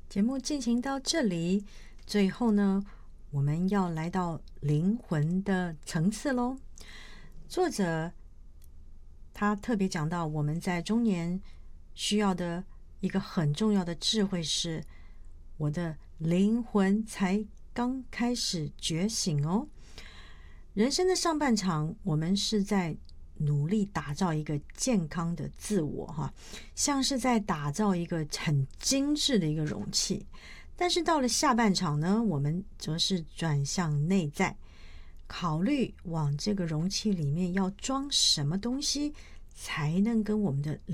节目进行到这里，最后呢，我们要来到灵魂的层次咯。作者他特别讲到，我们在中年需要的一个很重要的智慧是，我的灵魂才刚开始觉醒哦。人生的上半场，我们是在努力打造一个健康的自我，像是在打造一个很精致的一个容器。但是到了下半场呢，我们则是转向内在，考虑往这个容器里面要装什么东西，才能跟我们的